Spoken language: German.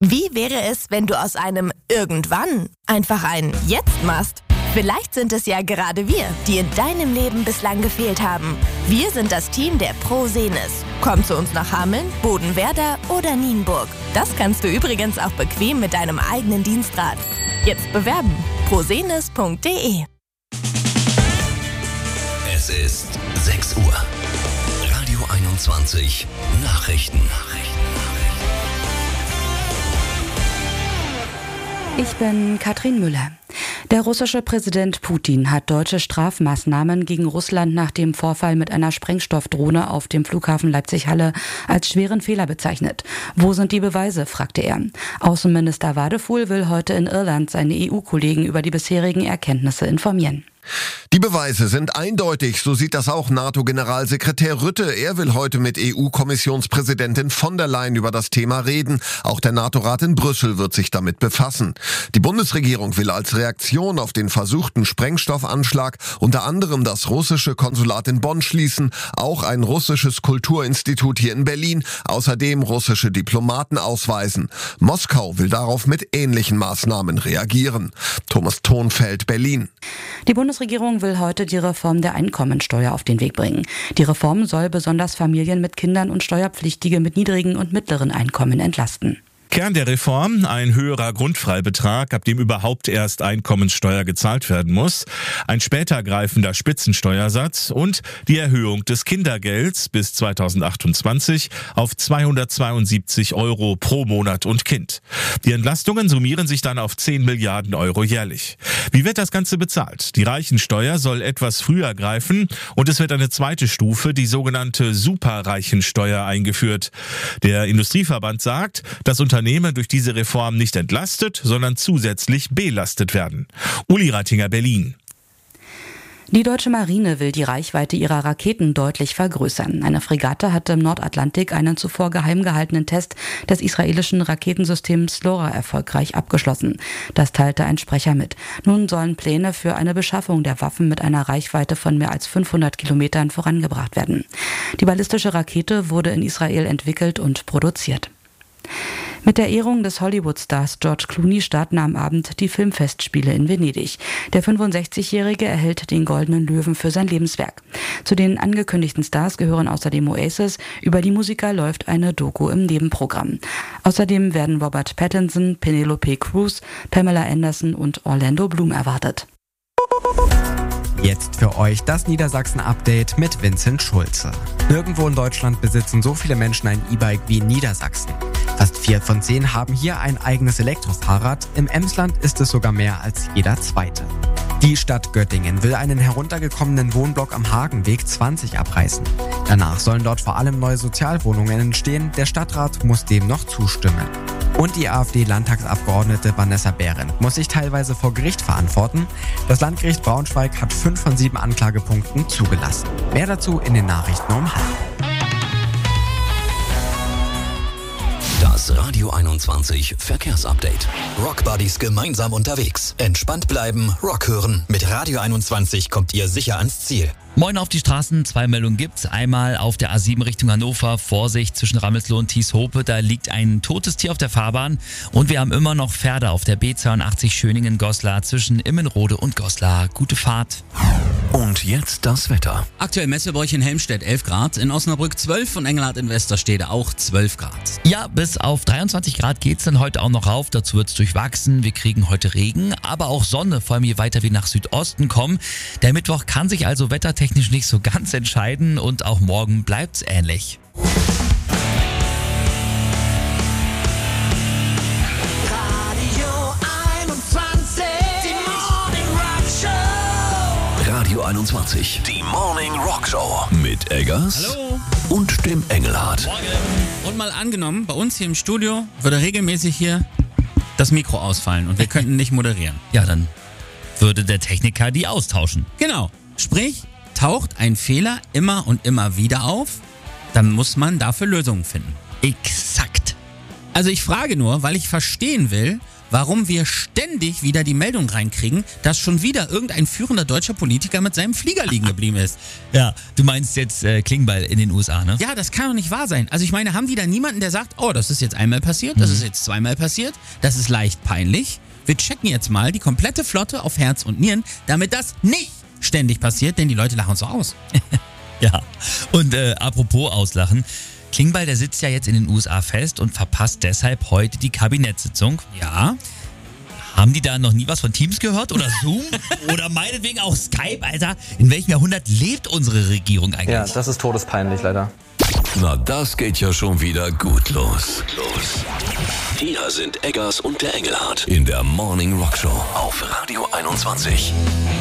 Wie wäre es, wenn du aus einem irgendwann einfach ein Jetzt machst? Vielleicht sind es ja gerade wir, die in deinem Leben bislang gefehlt haben. Wir sind das Team der ProSenis. Komm zu uns nach Hameln, Bodenwerder oder Nienburg. Das kannst du übrigens auch bequem mit deinem eigenen Dienstrad. Jetzt bewerben. prosenis.de. Es ist 6 Uhr. Radio 21 Nachrichten. Ich bin Katrin Müller. Der russische Präsident Putin hat deutsche Strafmaßnahmen gegen Russland nach dem Vorfall mit einer Sprengstoffdrohne auf dem Flughafen Leipzig-Halle als schweren Fehler bezeichnet. Wo sind die Beweise, fragte er. Außenminister Wadefuhl will heute in Irland seine EU-Kollegen über die bisherigen Erkenntnisse informieren. Die Beweise sind eindeutig, so sieht das auch NATO-Generalsekretär Rutte. Er will heute mit EU-Kommissionspräsidentin von der Leyen über das Thema reden. Auch der NATO-Rat in Brüssel wird sich damit befassen. Die Bundesregierung will als Reaktion auf den versuchten Sprengstoffanschlag unter anderem das russische Konsulat in Bonn schließen, auch ein russisches Kulturinstitut hier in Berlin, außerdem russische Diplomaten ausweisen. Moskau will darauf mit ähnlichen Maßnahmen reagieren. Thomas Thonfeld, Berlin. Die Bundesregierung will heute die Reform der Einkommensteuer auf den Weg bringen. Die Reform soll besonders Familien mit Kindern und Steuerpflichtige mit niedrigen und mittleren Einkommen entlasten. Kern der Reform, ein höherer Grundfreibetrag, ab dem überhaupt erst Einkommenssteuer gezahlt werden muss, ein später greifender Spitzensteuersatz und die Erhöhung des Kindergelds bis 2028 auf 272 € pro Monat und Kind. Die Entlastungen summieren sich dann auf 10 Milliarden € jährlich. Wie wird das Ganze bezahlt? Die Reichensteuer soll etwas früher greifen und es wird eine zweite Stufe, die sogenannte Superreichensteuer, eingeführt. Der Industrieverband sagt, dass Unternehmen durch diese Reform nicht entlastet, sondern zusätzlich belastet werden. Uli Rattinger, Berlin. Die deutsche Marine will die Reichweite ihrer Raketen deutlich vergrößern. Eine Fregatte hatte im Nordatlantik einen zuvor geheim gehaltenen Test des israelischen Raketensystems LoRa erfolgreich abgeschlossen. Das teilte ein Sprecher mit. Nun sollen Pläne für eine Beschaffung der Waffen mit einer Reichweite von mehr als 500 Kilometern vorangebracht werden. Die ballistische Rakete wurde in Israel entwickelt und produziert. Mit der Ehrung des Hollywood-Stars George Clooney starten am Abend die Filmfestspiele in Venedig. Der 65-Jährige erhält den Goldenen Löwen für sein Lebenswerk. Zu den angekündigten Stars gehören außerdem Oasis. Über die Musiker läuft eine Doku im Nebenprogramm. Außerdem werden Robert Pattinson, Penelope Cruz, Pamela Anderson und Orlando Bloom erwartet. Jetzt für euch das Niedersachsen-Update mit Vincent Schulze. Nirgendwo in Deutschland besitzen so viele Menschen ein E-Bike wie in Niedersachsen. Fast 4 von 10 haben hier ein eigenes Elektrofahrrad. Im Emsland ist es sogar mehr als jeder zweite. Die Stadt Göttingen will einen heruntergekommenen Wohnblock am Hagenweg 20 abreißen. Danach sollen dort vor allem neue Sozialwohnungen entstehen. Der Stadtrat muss dem noch zustimmen. Und die AfD-Landtagsabgeordnete Vanessa Behrendt muss sich teilweise vor Gericht verantworten. Das Landgericht Braunschweig hat 5 von 7 Anklagepunkten zugelassen. Mehr dazu in den Nachrichten um 12:30. Das Radio 21 Verkehrsupdate. Rockbuddies gemeinsam unterwegs. Entspannt bleiben, Rock hören. Mit Radio 21 kommt ihr sicher ans Ziel. Moin auf die Straßen, 2 Meldungen gibt's. Einmal auf der A7 Richtung Hannover, Vorsicht zwischen Rammelsloh und Thieshope, da liegt ein totes Tier auf der Fahrbahn. Und wir haben immer noch Pferde auf der B82 Schöningen-Goslar zwischen Immenrode und Goslar. Gute Fahrt. Und jetzt das Wetter. Aktuell messen wir bei euch in Helmstedt 11 Grad, in Osnabrück 12 und Engelhardt in Westerstede auch 12 Grad. Ja, bis auf 23 Grad geht's dann heute auch noch rauf. Dazu wird's durchwachsen. Wir kriegen heute Regen, aber auch Sonne, vor allem je weiter wir nach Südosten kommen. Der Mittwoch kann sich also wettertechnisch nicht so ganz entscheiden und auch morgen bleibt's ähnlich. Radio 21, die Morning Rock Show mit Eggers. Hallo. Und dem Engelhardt. Morgen. Und mal angenommen, bei uns hier im Studio würde regelmäßig hier das Mikro ausfallen und wir könnten nicht moderieren. Ja, dann würde der Techniker die austauschen. Genau. Sprich, taucht ein Fehler immer und immer wieder auf, dann muss man dafür Lösungen finden. Exakt. Also ich frage nur, weil ich verstehen will, warum wir ständig wieder die Meldung reinkriegen, dass schon wieder irgendein führender deutscher Politiker mit seinem Flieger liegen geblieben ist. Ja, du meinst jetzt Klingbeil in den USA, ne? Ja, das kann doch nicht wahr sein. Also ich meine, haben die da niemanden, der sagt, oh, das ist jetzt einmal passiert, das ist jetzt zweimal passiert, das ist leicht peinlich. Wir checken jetzt mal die komplette Flotte auf Herz und Nieren, damit das nicht ständig passiert, denn die Leute lachen uns so aus. Ja, und apropos auslachen, Klingbeil, der sitzt ja jetzt in den USA fest und verpasst deshalb heute die Kabinettssitzung. Ja. Haben die da noch nie was von Teams gehört oder Zoom oder meinetwegen auch Skype, Alter? In welchem Jahrhundert lebt unsere Regierung eigentlich? Ja, das ist todespeinlich leider. Na, das geht ja schon wieder gut los. Hier sind Eggers und der Engelhardt in der Morning Rock Show auf Radio 21.